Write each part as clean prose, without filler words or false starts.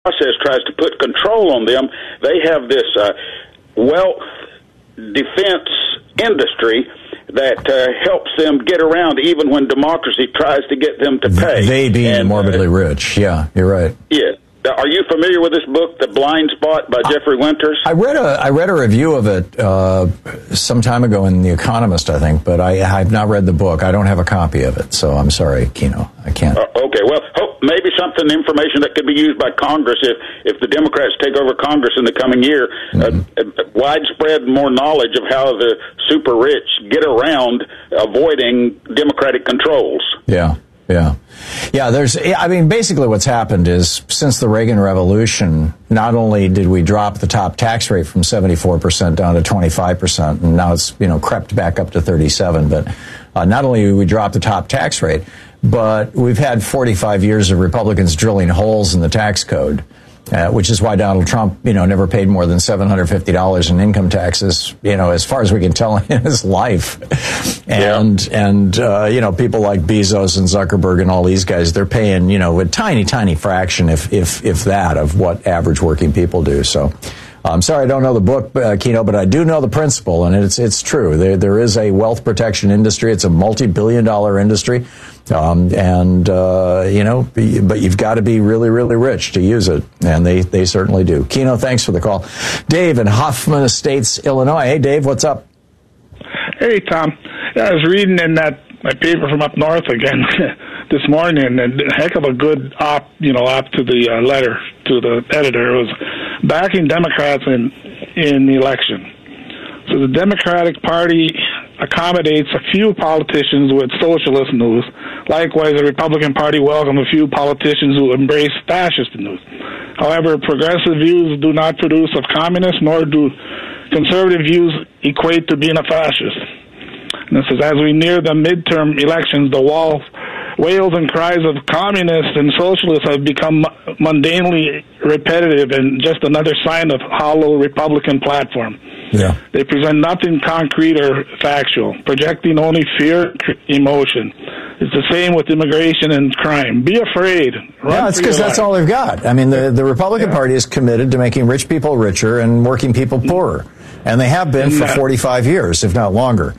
process tries to put control on them. They have this wealth defense industry that helps them get around even when democracy tries to get them to pay. They being morbidly rich. Yeah, you're right. Yeah. Are you familiar with this book, The Blind Spot by Jeffrey Winters? I read a review of it some time ago in The Economist, I think, but I've not read the book. I don't have a copy of it, so I'm sorry, Kino. I can't. Okay, well, maybe information that could be used by Congress if the Democrats take over Congress in the coming year. Widespread more knowledge of how the super rich get around avoiding Democratic controls. Yeah. Basically what's happened is since the Reagan Revolution, not only did we drop the top tax rate from 74% down to 25%, and now it's, crept back up to 37%, but not only did we drop the top tax rate, but we've had 45 years of Republicans drilling holes in the tax code, which is why Donald Trump, never paid more than $750 in income taxes, as far as we can tell in his life. And people like Bezos and Zuckerberg and all these guys, they're paying, a tiny, tiny fraction, if that, of what average working people do. So I'm sorry I don't know the book, Kino, but I do know the principle, and it's true. There is a wealth protection industry. It's a multi-billion-dollar industry. But you've got to be really, really rich to use it, and they certainly do. Kino, thanks for the call. Dave in Hoffman Estates, Illinois. Hey, Dave, what's up? Hey, Tom. I was reading in my paper from up north again this morning, and a heck of a good op to the letter to the editor. It was backing Democrats in the election. So the Democratic Party accommodates a few politicians with socialist news. Likewise, the Republican Party welcomes a few politicians who embrace fascist news. However, progressive views do not produce of communists, nor do conservative views equate to being a fascist. And this is as we near the midterm elections, the wails and cries of communists and socialists have become mundanely repetitive and just another sign of hollow Republican platform. Yeah. They present nothing concrete or factual, projecting only fear, emotion. It's the same with immigration and crime. Be afraid. Yeah, it's because that's all they've got. I mean, the Republican Party is committed to making rich people richer and working people poorer. And they have been for 45 years, if not longer.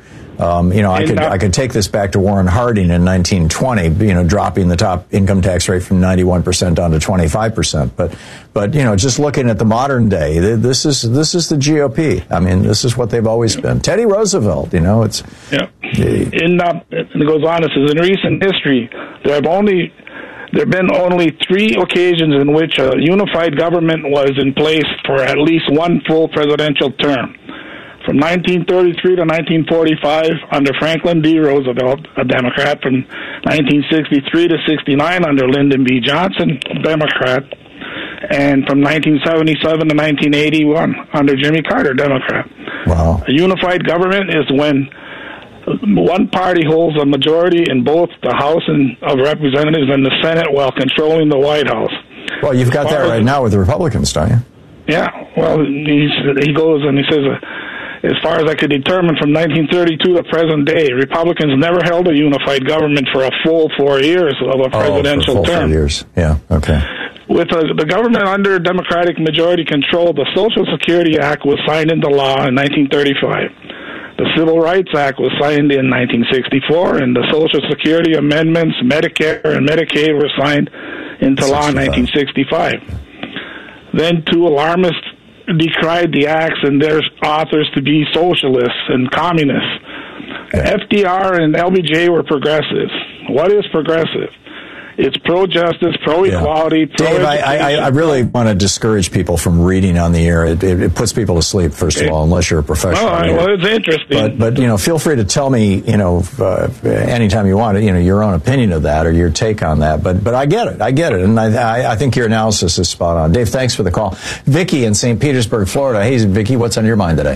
I could take this back to Warren Harding in 1920, dropping the top income tax rate from 91% down to 25%. But just looking at the modern day, this is the GOP. I mean, this is what they've always been. Teddy Roosevelt, it's. Yeah. And it goes on, it says, in recent history, there have been only 3 occasions in which a unified government was in place for at least one full presidential term. From 1933 to 1945 under Franklin D. Roosevelt, a Democrat, from 1963 to 69 under Lyndon B. Johnson, a Democrat, and from 1977 to 1981 under Jimmy Carter, Democrat. Wow. A unified government is when one party holds a majority in both the House of Representatives and the Senate while controlling the White House. Well, you've got that right now with the Republicans, don't you? Yeah. Well, he goes and he says, as far as I could determine from 1932 to present day, Republicans never held a unified government for a full 4 years of a presidential term. 4 years. Yeah, okay. With the government under Democratic majority control, the Social Security Act was signed into law in 1935. The Civil Rights Act was signed in 1964, and the Social Security amendments, Medicare and Medicaid were signed into law in 1965. Then 2 alarmists decried the acts and their authors to be socialists and communists. Okay. FDR and LBJ were progressives. What is progressive? It's pro-justice, pro-equality, Dave, I really want to discourage people from reading on the air. It puts people to sleep, first of all, unless you're a professional. Well, it's interesting. But feel free to tell me, anytime you want, your own opinion of that or your take on that. But I get it. And I think your analysis is spot on. Dave, thanks for the call. Vicky in St. Petersburg, Florida. Hey, Vicky, what's on your mind today?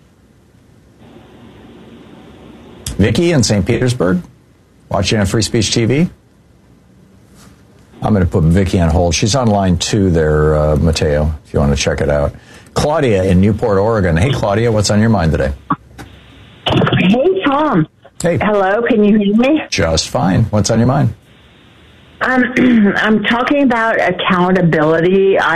Vicky in St. Petersburg, watching on Free Speech TV. I'm going to put Vicky on hold. She's on line 2 there, Mateo, if you want to check it out. Claudia in Newport, Oregon. Hey, Claudia, what's on your mind today? Hey, Tom. Hey. Hello, can you hear me? Just fine. What's on your mind? I'm talking about accountability.